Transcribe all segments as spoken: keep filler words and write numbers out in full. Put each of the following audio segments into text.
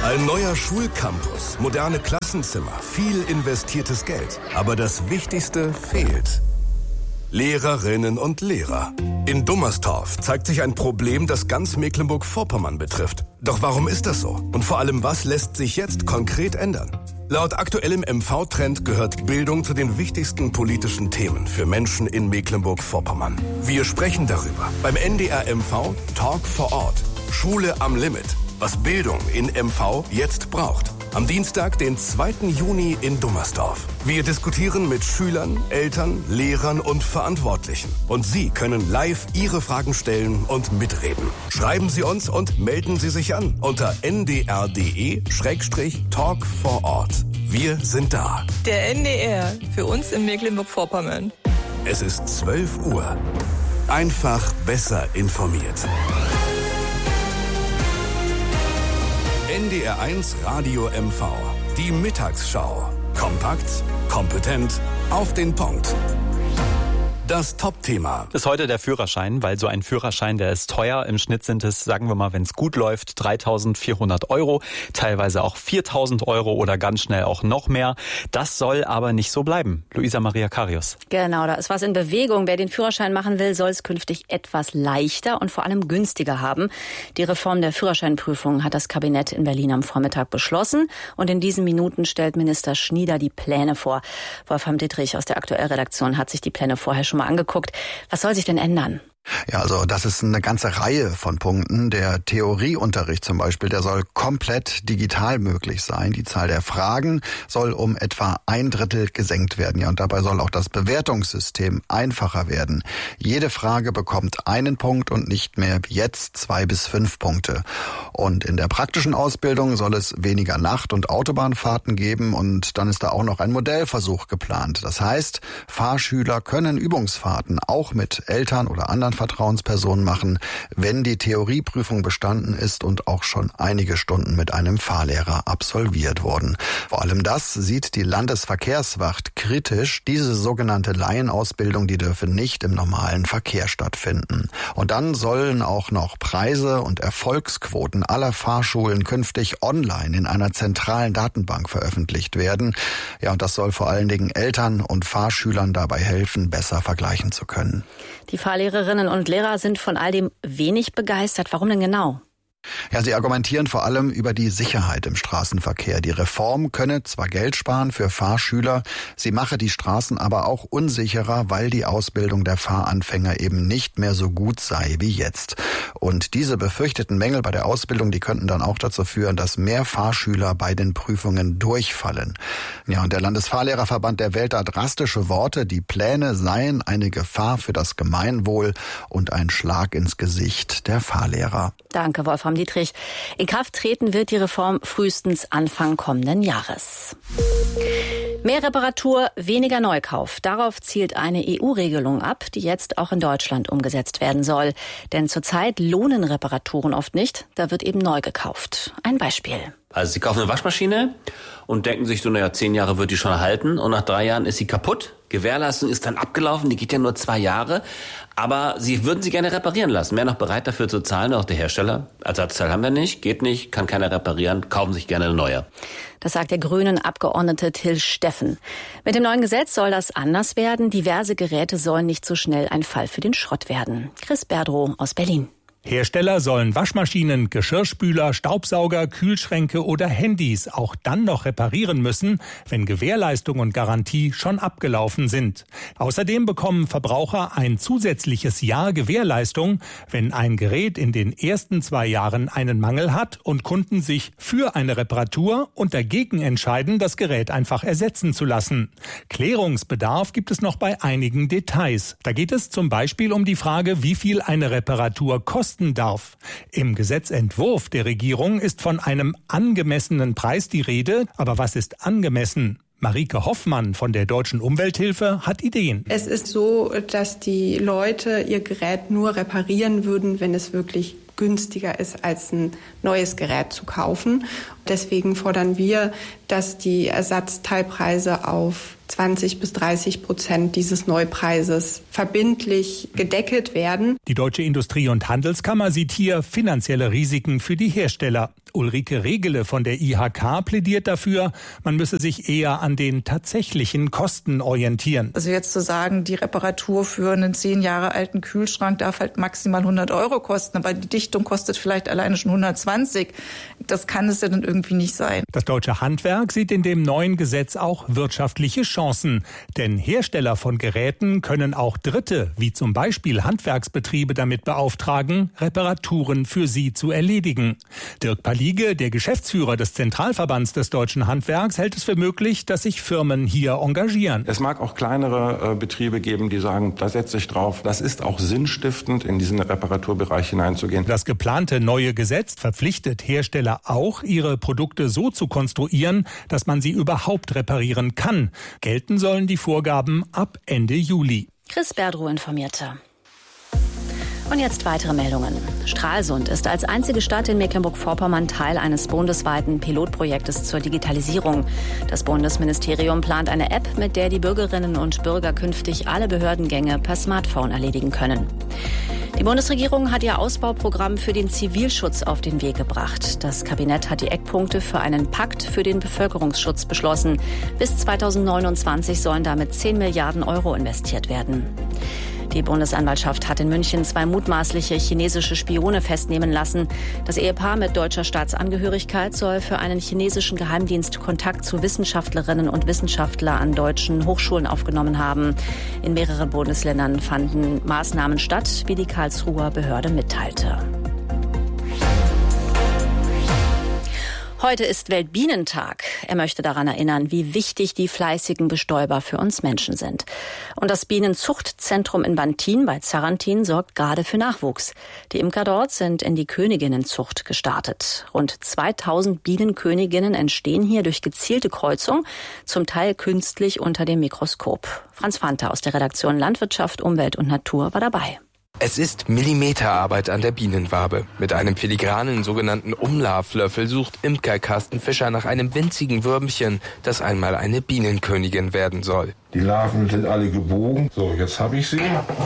Ein neuer Schulcampus, moderne Klassenzimmer, viel investiertes Geld. Aber das Wichtigste fehlt. Lehrerinnen und Lehrer. In Dummerstorf zeigt sich ein Problem, das ganz Mecklenburg-Vorpommern betrifft. Doch warum ist das so? Und vor allem, was lässt sich jetzt konkret ändern? Laut aktuellem M V-Trend gehört Bildung zu den wichtigsten politischen Themen für Menschen in Mecklenburg-Vorpommern. Wir sprechen darüber beim N D R M V Talk vor Ort. Schule am Limit. Was Bildung in M V jetzt braucht. Am Dienstag, den zweiten Juni in Dummerstorf. Wir diskutieren mit Schülern, Eltern, Lehrern und Verantwortlichen. Und Sie können live Ihre Fragen stellen und mitreden. Schreiben Sie uns und melden Sie sich an unter n d r punkt d e Schrägstrich Talk vor Ort. Wir sind da. Der N D R, für uns in Mecklenburg-Vorpommern. Es ist zwölf Uhr. Einfach besser informiert. N D R eins Radio M V. Die Mittagsschau. Kompakt, kompetent, auf den Punkt. Das Top-Thema. Ist heute der Führerschein, weil so ein Führerschein, der ist teuer. Im Schnitt sind es, sagen wir mal, wenn es gut läuft, dreitausendvierhundert Euro, teilweise auch viertausend Euro oder ganz schnell auch noch mehr. Das soll aber nicht so bleiben. Luisa Maria Karius. Genau, da ist was in Bewegung. Wer den Führerschein machen will, soll es künftig etwas leichter und vor allem günstiger haben. Die Reform der Führerscheinprüfung hat das Kabinett in Berlin am Vormittag beschlossen. Und in diesen Minuten stellt Minister Schnieder die Pläne vor. Wolfram Dittrich aus der Aktuell-Redaktion hat sich die Pläne vorher schon mal angeguckt. Was soll sich denn ändern? Ja, also das ist eine ganze Reihe von Punkten. Der Theorieunterricht zum Beispiel, der soll komplett digital möglich sein. Die Zahl der Fragen soll um etwa ein Drittel gesenkt werden. Ja, und dabei soll auch das Bewertungssystem einfacher werden. Jede Frage bekommt einen Punkt und nicht mehr wie jetzt zwei bis fünf Punkte. Und in der praktischen Ausbildung soll es weniger Nacht- und Autobahnfahrten geben. Und dann ist da auch noch ein Modellversuch geplant. Das heißt, Fahrschüler können Übungsfahrten auch mit Eltern oder anderen Vertrauenspersonen machen, wenn die Theorieprüfung bestanden ist und auch schon einige Stunden mit einem Fahrlehrer absolviert wurden. Vor allem das sieht die Landesverkehrswacht kritisch. Diese sogenannte Laienausbildung, die dürfe nicht im normalen Verkehr stattfinden. Und dann sollen auch noch Preise und Erfolgsquoten aller Fahrschulen künftig online in einer zentralen Datenbank veröffentlicht werden. Ja, und das soll vor allen Dingen Eltern und Fahrschülern dabei helfen, besser vergleichen zu können. Die Fahrlehrerinnen und Lehrer sind von all dem wenig begeistert. Warum denn genau? Ja, sie argumentieren vor allem über die Sicherheit im Straßenverkehr. Die Reform könne zwar Geld sparen für Fahrschüler, sie mache die Straßen aber auch unsicherer, weil die Ausbildung der Fahranfänger eben nicht mehr so gut sei wie jetzt. Und diese befürchteten Mängel bei der Ausbildung, die könnten dann auch dazu führen, dass mehr Fahrschüler bei den Prüfungen durchfallen. Ja, und der Landesfahrlehrerverband, der wählt da drastische Worte. Die Pläne seien eine Gefahr für das Gemeinwohl und ein Schlag ins Gesicht der Fahrlehrer. Danke, Wolfram Dittrich. In Kraft treten wird die Reform frühestens Anfang kommenden Jahres. Mehr Reparatur, weniger Neukauf. Darauf zielt eine E U-Regelung ab, die jetzt auch in Deutschland umgesetzt werden soll. Denn zurzeit lohnen Reparaturen oft nicht. Da wird eben neu gekauft. Ein Beispiel. Also Sie kaufen eine Waschmaschine und denken sich so, naja, zehn Jahre wird die schon halten und nach drei Jahren ist sie kaputt. Gewährleistung ist dann abgelaufen, die geht ja nur zwei Jahre. Aber Sie würden sie gerne reparieren lassen. Wären noch bereit dafür zu zahlen, auch der Hersteller. Ersatzteil haben wir nicht, geht nicht, kann keiner reparieren, kaufen sich gerne eine neue. Das sagt der grünen Abgeordnete Till Steffen. Mit dem neuen Gesetz soll das anders werden. Diverse Geräte sollen nicht so schnell ein Fall für den Schrott werden. Chris Berdrow aus Berlin. Hersteller sollen Waschmaschinen, Geschirrspüler, Staubsauger, Kühlschränke oder Handys auch dann noch reparieren müssen, wenn Gewährleistung und Garantie schon abgelaufen sind. Außerdem bekommen Verbraucher ein zusätzliches Jahr Gewährleistung, wenn ein Gerät in den ersten zwei Jahren einen Mangel hat und Kunden sich für eine Reparatur und dagegen entscheiden, das Gerät einfach ersetzen zu lassen. Klärungsbedarf gibt es noch bei einigen Details. Da geht es zum Beispiel um die Frage, wie viel eine Reparatur kostet darf. Im Gesetzentwurf der Regierung ist von einem angemessenen Preis die Rede. Aber was ist angemessen? Marike Hoffmann von der Deutschen Umwelthilfe hat Ideen. Es ist so, dass die Leute ihr Gerät nur reparieren würden, wenn es wirklich günstiger ist, als ein neues Gerät zu kaufen. Deswegen fordern wir, dass die Ersatzteilpreise auf zwanzig bis dreißig Prozent dieses Neupreises verbindlich gedeckelt werden. Die Deutsche Industrie- und Handelskammer sieht hier finanzielle Risiken für die Hersteller. Ulrike Regele von der I H K plädiert dafür, man müsse sich eher an den tatsächlichen Kosten orientieren. Also jetzt zu sagen, die Reparatur für einen zehn Jahre alten Kühlschrank darf halt maximal hundert Euro kosten, aber die Dichtung kostet vielleicht alleine schon hundertzwanzig. Das kann es ja dann irgendwie nicht sein. Das deutsche Handwerk sieht in dem neuen Gesetz auch wirtschaftliche Chancen. Denn Hersteller von Geräten können auch Dritte, wie zum Beispiel Handwerksbetriebe, damit beauftragen, Reparaturen für sie zu erledigen. Dirk Paligge, der Geschäftsführer des Zentralverbands des deutschen Handwerks, hält es für möglich, dass sich Firmen hier engagieren. Es mag auch kleinere äh, Betriebe geben, die sagen, da setze ich drauf. Das ist auch sinnstiftend, in diesen Reparaturbereich hineinzugehen. Das geplante neue Gesetz verpflichtet Hersteller auch, ihre Produkte so zu konstruieren, dass man sie überhaupt reparieren kann. Gelten sollen die Vorgaben ab Ende Juli. Chris Berdrow informierte. Und jetzt weitere Meldungen. Stralsund ist als einzige Stadt in Mecklenburg-Vorpommern Teil eines bundesweiten Pilotprojektes zur Digitalisierung. Das Bundesministerium plant eine App, mit der die Bürgerinnen und Bürger künftig alle Behördengänge per Smartphone erledigen können. Die Bundesregierung hat ihr Ausbauprogramm für den Zivilschutz auf den Weg gebracht. Das Kabinett hat die Eckpunkte für einen Pakt für den Bevölkerungsschutz beschlossen. Bis zweitausendneunundzwanzig sollen damit zehn Milliarden Euro investiert werden. Die Bundesanwaltschaft hat in München zwei mutmaßliche chinesische Spione festnehmen lassen. Das Ehepaar mit deutscher Staatsangehörigkeit soll für einen chinesischen Geheimdienst Kontakt zu Wissenschaftlerinnen und Wissenschaftlern an deutschen Hochschulen aufgenommen haben. In mehreren Bundesländern fanden Maßnahmen statt, wie die Karlsruher Behörde mitteilte. Heute ist Weltbienentag. Er möchte daran erinnern, wie wichtig die fleißigen Bestäuber für uns Menschen sind. Und das Bienenzuchtzentrum in Bantin bei Zarrantin sorgt gerade für Nachwuchs. Die Imker dort sind in die Königinnenzucht gestartet. Rund zweitausend Bienenköniginnen entstehen hier durch gezielte Kreuzung, zum Teil künstlich unter dem Mikroskop. Franz Fanta aus der Redaktion Landwirtschaft, Umwelt und Natur war dabei. Es ist Millimeterarbeit an der Bienenwabe. Mit einem filigranen sogenannten Umlauflöffel sucht Imker Carsten Fischer nach einem winzigen Würmchen, das einmal eine Bienenkönigin werden soll. Die Larven sind alle gebogen. So, jetzt habe ich sie.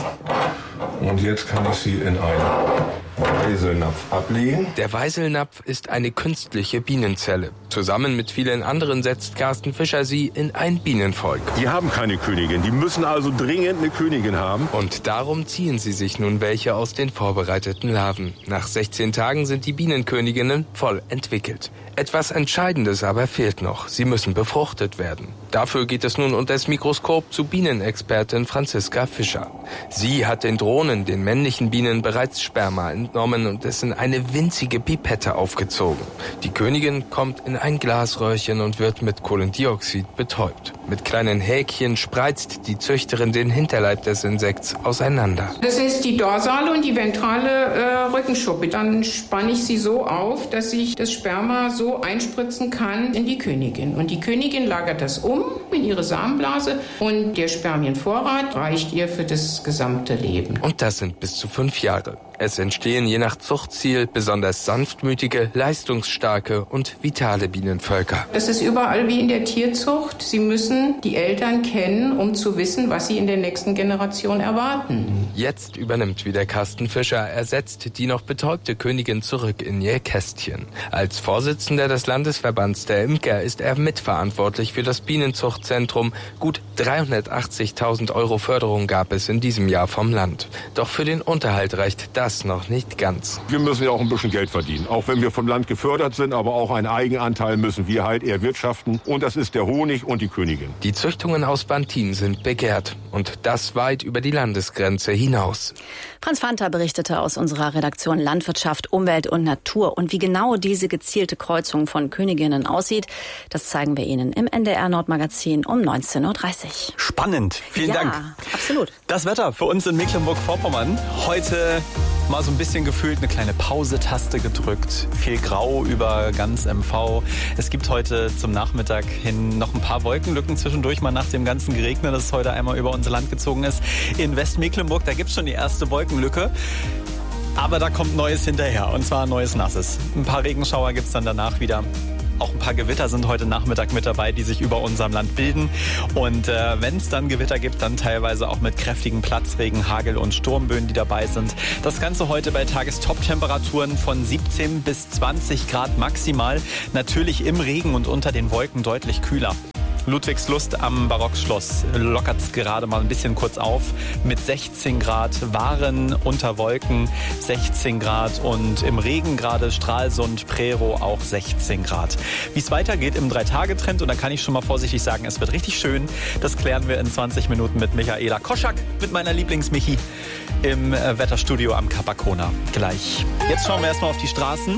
Und jetzt kann ich sie in einen Weiselnapf ablegen. Der Weiselnapf ist eine künstliche Bienenzelle. Zusammen mit vielen anderen setzt Carsten Fischer sie in ein Bienenvolk. Die haben keine Königin, die müssen also dringend eine Königin haben. Und darum ziehen sie sich nun welche aus den vorbereiteten Larven. Nach sechzehn Tagen sind die Bienenköniginnen voll entwickelt. Etwas Entscheidendes aber fehlt noch. Sie müssen befruchtet werden. Dafür geht es nun unter das Mikroskop zu Bienenexpertin Franziska Fischer. Sie hat den Drohnen, den männlichen Bienen, bereits Sperma entnommen und es in eine winzige Pipette aufgezogen. Die Königin kommt in ein Glasröhrchen und wird mit Kohlendioxid betäubt. Mit kleinen Häkchen spreizt die Züchterin den Hinterleib des Insekts auseinander. Das ist die dorsale und die ventrale äh, Rückenschuppe. Dann spanne ich sie so auf, dass ich das Sperma so einspritzen kann in die Königin. Und die Königin lagert das um in ihre Samenblase und der Spermienvorrat reicht ihr für das gesamte Leben. Und das sind bis zu fünf Jahre. Es entstehen je nach Zuchtziel besonders sanftmütige, leistungsstarke und vitale Bienenvölker. Das ist überall wie in der Tierzucht. Sie müssen die Eltern kennen, um zu wissen, was sie in der nächsten Generation erwarten. Jetzt übernimmt wieder Carsten Fischer, ersetzt die noch betäubte Königin zurück in ihr Kästchen. Als Vorsitzender des Landesverbands der Imker ist er mitverantwortlich für das Bienenzuchtzentrum. Gut dreihundertachtzigtausend Euro Förderung gab es in diesem Jahr vom Land. Doch für den Unterhalt reicht das noch nicht ganz. Wir müssen ja auch ein bisschen Geld verdienen. Auch wenn wir vom Land gefördert sind, aber auch einen Eigenanteil müssen wir halt erwirtschaften. Und das ist der Honig und die Königin. Die Züchtungen aus Bantin sind begehrt. Und das weit über die Landesgrenze hinaus. Franz Fanta berichtete aus unserer Redaktion Landwirtschaft, Umwelt und Natur. Und wie genau diese gezielte Kreuzung von Königinnen aussieht, das zeigen wir Ihnen im N D R Nordmagazin um neunzehn Uhr dreißig. Spannend. Vielen ja, Dank. Ja, absolut. Das Wetter für uns in Mecklenburg-Vorpommern. Heute mal so ein bisschen gefühlt eine kleine Pause-Taste gedrückt. Viel Grau über ganz M V. Es gibt heute zum Nachmittag hin noch ein paar Wolkenlücken zwischendurch, mal nach dem ganzen Geregnen, das heute einmal über unser Land gezogen ist. In Westmecklenburg, da gibt es schon die erste Wolkenlücke. Aber da kommt Neues hinterher, und zwar neues Nasses. Ein paar Regenschauer gibt es dann danach wieder. Auch ein paar Gewitter sind heute Nachmittag mit dabei, die sich über unserem Land bilden. Und äh, wenn es dann Gewitter gibt, dann teilweise auch mit kräftigen Platzregen, Hagel und Sturmböen, die dabei sind. Das Ganze heute bei Tagestop-Temperaturen von siebzehn bis zwanzig Grad maximal. Natürlich im Regen und unter den Wolken deutlich kühler. Ludwigslust am Barockschloss lockert es gerade mal ein bisschen kurz auf mit sechzehn Grad, Waren unter Wolken sechzehn Grad und im Regen gerade Stralsund, Prero auch sechzehn Grad. Wie es weitergeht im Drei-Tage-Trend, und da kann ich schon mal vorsichtig sagen, es wird richtig schön, das klären wir in zwanzig Minuten mit Michaela Koschak, mit meiner Lieblings-Michi im Wetterstudio am Capacona. Gleich. Jetzt schauen wir erstmal auf die Straßen.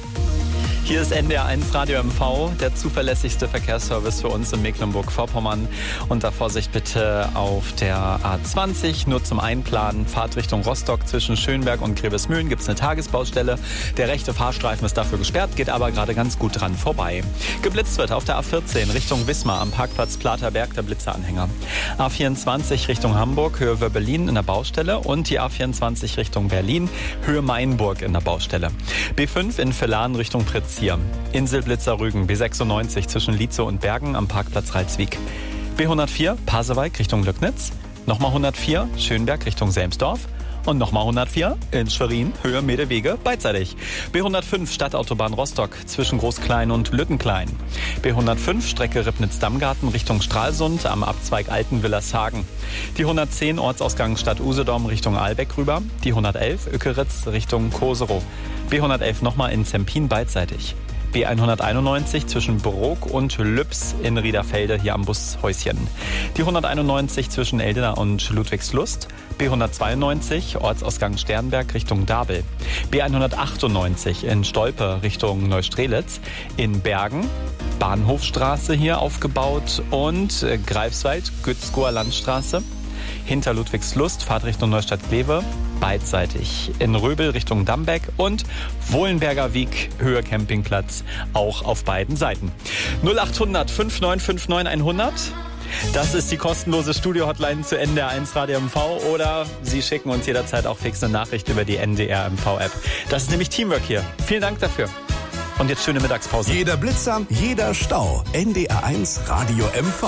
Hier ist N D R eins Radio M V, der zuverlässigste Verkehrsservice für uns in Mecklenburg-Vorpommern. Unter Vorsicht bitte auf der A zwanzig, nur zum Einplanen. Fahrt Richtung Rostock zwischen Schönberg und Grevesmühlen gibt es eine Tagesbaustelle. Der rechte Fahrstreifen ist dafür gesperrt, geht aber gerade ganz gut dran vorbei. Geblitzt wird auf der A vierzehn Richtung Wismar am Parkplatz Platerberg der Blitzeranhänger. A vierundzwanzig Richtung Hamburg, Höhe Wöbbelin in der Baustelle und die A vierundzwanzig Richtung Berlin, Höhe Mainburg in der Baustelle. B fünf in Villan Richtung Pritz. Inselblitzer Rügen, B sechsundneunzig zwischen Lietzow und Bergen am Parkplatz Ralswiek. B hundertvier Pasewalk Richtung Löcknitz. Nochmal hundertvier Schönberg Richtung Selmsdorf. Und nochmal hundertvier in Schwerin, Höhe Medewege, beidseitig. B hundertfünf Stadtautobahn Rostock zwischen Großklein und Lüttenklein. B hundertfünf Strecke Ribnitz-Dammgarten Richtung Stralsund am Abzweig Altenwillershagen. Die hundertzehn Ortsausgang Stadt Usedom Richtung Ahlbeck rüber. Die hundertelf Ökeritz Richtung Koserow. B hundertelf nochmal in Zempin beidseitig. B hunderteinundneunzig zwischen Brook und Lübs in Riederfelde hier am Bushäuschen. Die hunderteinundneunzig zwischen Eldena und Ludwigslust. B hundertzweiundneunzig Ortsausgang Sternberg Richtung Dabel. B hundertachtundneunzig in Stolpe Richtung Neustrelitz. In Bergen Bahnhofstraße hier aufgebaut und Greifswald Gützkower Landstraße. Hinter Ludwigslust Fahrt Richtung Neustadt-Glewe beidseitig. In Röbel Richtung Dambeck und Wohlenberger Wiek Höhe Campingplatz auch auf beiden Seiten. null achthundert fünf neun fünf neun hundert. Das ist die kostenlose Studio-Hotline zu N D R eins Radio M V oder Sie schicken uns jederzeit auch fix eine Nachricht über die N D R M V-App. Das ist nämlich Teamwork hier. Vielen Dank dafür. Und jetzt schöne Mittagspause. Jeder Blitzer, jeder Stau. N D R eins Radio M V.